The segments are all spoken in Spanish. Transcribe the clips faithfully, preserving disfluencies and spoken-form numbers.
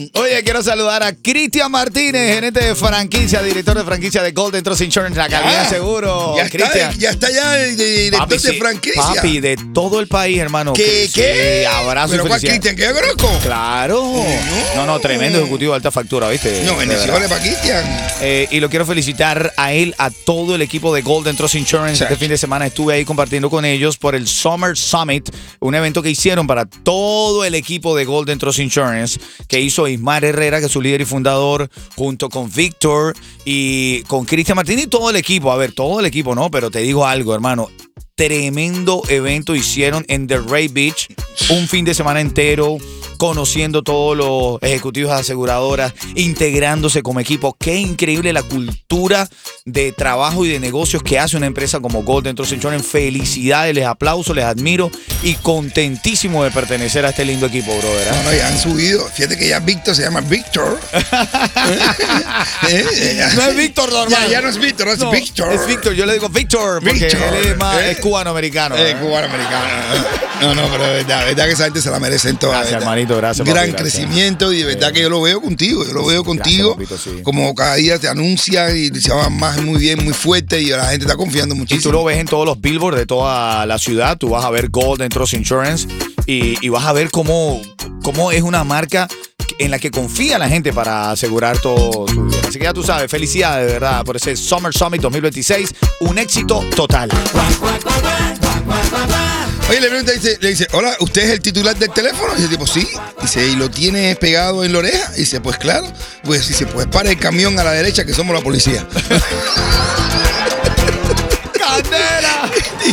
Oye, quiero saludar a Cristian Martínez, gerente de franquicia, director de franquicia de Golden Trust Insurance, la calidad de seguro. Ya está, ya está ya de director papi, de franquicia. Papi, de todo el país, hermano. ¿Qué? Que, ¿Qué? Sí, abrazo. ¿Pero cuál Cristian? ¿Que yo conozco? Claro. No. no, no, tremendo ejecutivo de alta factura, ¿viste? No, bendiciones para Cristian. Eh, y lo quiero felicitar a él, a todo el equipo de Golden Trust Insurance. Sí. Este fin de semana estuve ahí compartiendo con ellos por el Summer Summit, un evento que hicieron para todo el equipo de Golden Trust Insurance, que hizo Ismar Herrera, que es su líder y fundador, junto con Víctor y con Cristian Martínez y todo el equipo. A ver, todo el equipo, ¿no? Pero te digo algo, hermano. Tremendo evento hicieron en Delray Beach, un fin de semana entero, conociendo todos los ejecutivos de aseguradoras, integrándose como equipo. Qué increíble la cultura de trabajo y de negocios que hace una empresa como Golden Trust Insurance. Felicidades, les aplauso, les admiro y contentísimo de pertenecer a este lindo equipo, brother. ¿eh? No, no, ya han subido. Fíjate que ya Víctor se llama Víctor. No es Víctor normal. Ya, ya no es Víctor, es no, Víctor. Es Víctor, yo le digo Víctor porque Victor. él es, más, ¿Eh? es cubano-americano. Es ¿eh? cubano-americano. No, no, pero de verdad, verdad que esa gente se la merecen toda. Gracias, hermanito, gracias. Gran papi, crecimiento gracias. y de verdad sí. que yo lo veo contigo, yo lo veo contigo. Gracias, papito, sí. Como cada día te anuncias y se va más muy bien, muy fuerte y la gente está confiando muchísimo. Y tú lo ves en todos los billboards de toda la ciudad, tú vas a ver Golden Trust Insurance y, y vas a ver cómo, cómo es una marca en la que confía la gente para asegurar todo su vida. Así que ya tú sabes, felicidades de verdad por ese Summer Summit dos mil veintiséis, un éxito total. Oye, le pregunta, dice, le dice, hola, ¿usted es el titular del teléfono? Y dice, tipo, sí. Dice, ¿y lo tiene pegado en la oreja? Y dice, pues claro. Pues dice, pues para el camión a la derecha que somos la policía. ¡Candela!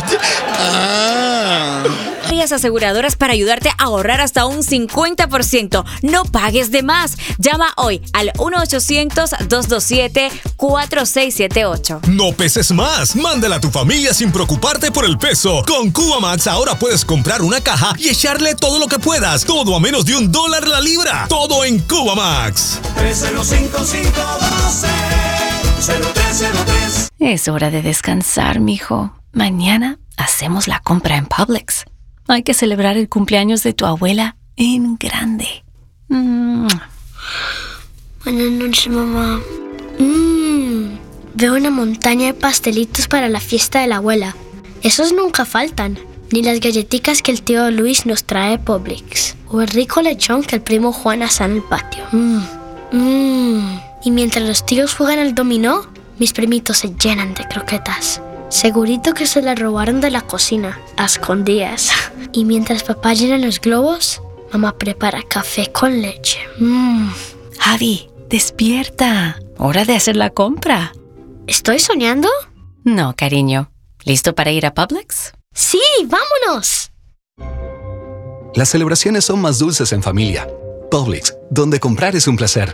Ah. Varias aseguradoras para ayudarte a ahorrar hasta un cincuenta por ciento. No pagues de más. Llama hoy al uno ochocientos, dos dos siete, cuatro seis siete ocho. No peses más. Mándala a tu familia sin preocuparte por el peso. Con Cubamax ahora puedes comprar una caja y echarle todo lo que puedas. Todo a menos de un dólar la libra. Todo en Cubamax. tres cero cinco cinco uno cero cero tres cero tres. Es hora de descansar, mijo. Mañana hacemos la compra en Publix. Hay que celebrar el cumpleaños de tu abuela en grande. Mm. Buenas noches, mamá. Mm. Veo una montaña de pastelitos para la fiesta de la abuela. Esos nunca faltan. Ni las galletitas que el tío Luis nos trae de Publix. O el rico lechón que el primo Juan asa en el patio. Mm. Mm. Y mientras los tíos juegan al dominó, mis primitos se llenan de croquetas. Segurito que se las robaron de la cocina, a escondidas. Y mientras papá llena los globos, mamá prepara café con leche. Mm. Javi, despierta. Hora de hacer la compra. ¿Estoy soñando? No, cariño. ¿Listo para ir a Publix? ¡Sí, vámonos! Las celebraciones son más dulces en familia. Publix, donde comprar es un placer.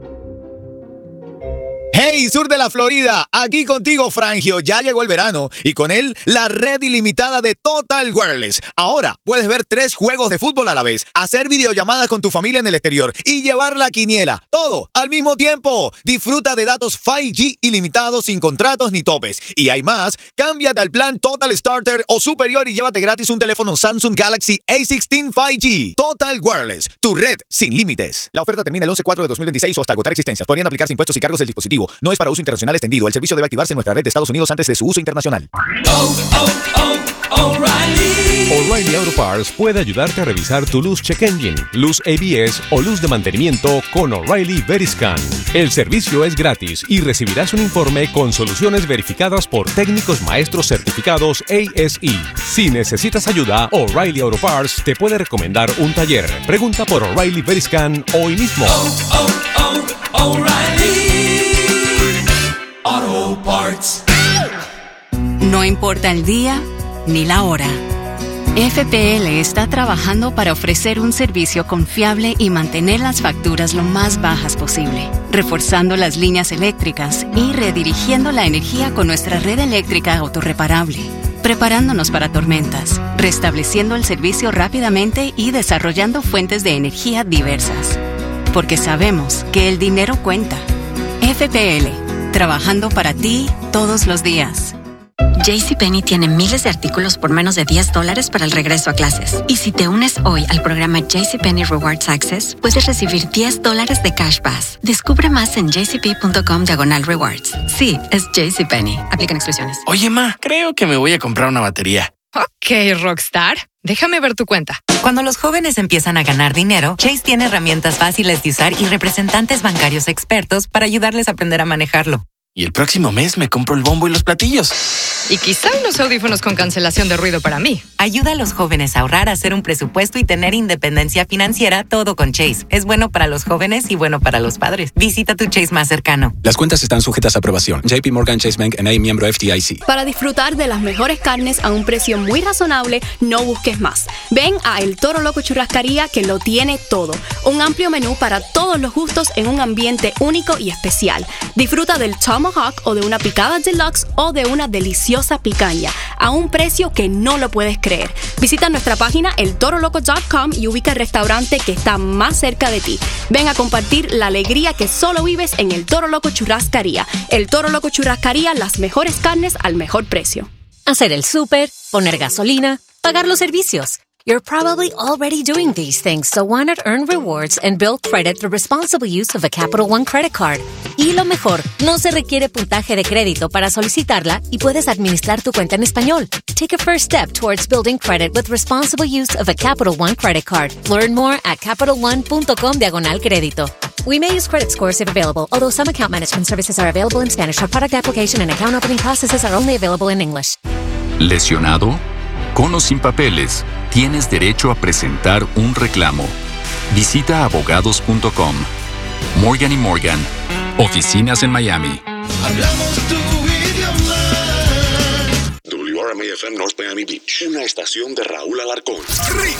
Hey, sur de la Florida, aquí contigo, Frangio. Ya llegó el verano y con él la red ilimitada de Total Wireless. Ahora puedes ver tres juegos de fútbol a la vez, hacer videollamadas con tu familia en el exterior y llevar la quiniela. Todo al mismo tiempo. Disfruta de datos cinco G ilimitados sin contratos ni topes. Y hay más. Cámbiate al plan Total Starter o superior y llévate gratis un teléfono Samsung Galaxy A dieciséis cinco G. Total Wireless, tu red sin límites. La oferta termina el once cuatro de dos mil veintiséis o hasta agotar existencias. Podrían aplicarse impuestos y cargos del dispositivo. No es para uso internacional extendido. El servicio debe activarse en nuestra red de Estados Unidos antes de su uso internacional. Oh, oh, oh, O'Reilly. O'Reilly Auto Parts puede ayudarte a revisar tu luz check engine, luz A B S o luz de mantenimiento con O'Reilly Veriscan. El servicio es gratis y recibirás un informe con soluciones verificadas por técnicos maestros certificados A S E. Si necesitas ayuda, O'Reilly Auto Parts te puede recomendar un taller. Pregunta por O'Reilly Veriscan hoy mismo. Oh, oh, oh, O'Reilly Auto Parts. No importa el día ni la hora. F P L está trabajando para ofrecer un servicio confiable y mantener las facturas lo más bajas posible, reforzando las líneas eléctricas y redirigiendo la energía con nuestra red eléctrica autorreparable, preparándonos para tormentas, restableciendo el servicio rápidamente y desarrollando fuentes de energía diversas. Porque sabemos que el dinero cuenta. F P L, trabajando para ti todos los días. JCPenney tiene miles de artículos por menos de diez dólares para el regreso a clases. Y si te unes hoy al programa JCPenney Rewards Access, puedes recibir diez dólares de cashback. Descubre más en jcp.com diagonal rewards. Sí, es JCPenney. Aplican exclusiones. Oye, ma, creo que me voy a comprar una batería. Ok, Rockstar. Déjame ver tu cuenta. Cuando los jóvenes empiezan a ganar dinero, Chase tiene herramientas fáciles de usar y representantes bancarios expertos para ayudarles a aprender a manejarlo. Y el próximo mes me compro el bombo y los platillos. Y quizá unos audífonos con cancelación de ruido para mí. Ayuda a los jóvenes a ahorrar, a hacer un presupuesto y tener independencia financiera, todo con Chase. Es bueno para los jóvenes y bueno para los padres. Visita tu Chase más cercano. Las cuentas están sujetas a aprobación. J P Morgan Chase Bank N A, miembro F D I C. Para disfrutar de las mejores carnes a un precio muy razonable, no busques más. Ven a El Toro Loco Churrascaría, que lo tiene todo. Un amplio menú para todos los gustos en un ambiente único y especial. Disfruta del Tomahawk o de una picada deluxe o de una deliciosa picaña a un precio que no lo puedes creer. Visita nuestra página el toro loco punto com y ubica el restaurante que está más cerca de ti. Ven a compartir la alegría que solo vives en El Toro Loco Churrascaría. El Toro Loco Churrascaría, las mejores carnes al mejor precio. Hacer el súper, poner gasolina, pagar los servicios. You're probably already doing these things, so why not earn rewards and build credit through responsible use of a Capital One credit card? Y lo mejor, no se requiere puntaje de crédito para solicitarla y puedes administrar tu cuenta en español. Take a first step towards building credit with responsible use of a Capital One credit card. Learn more at CapitalOne.com diagonal crédito. We may use credit scores if available, although some account management services are available in Spanish. Our product application and account opening processes are only available in English. ¿Lesionado? Con o sin papeles, tienes derecho a presentar un reclamo. Visita abogados punto com. Morgan y Morgan. Oficinas en Miami. Hablamos tu idioma. W R M A F M North Miami Beach. Una estación de Raúl Alarcón.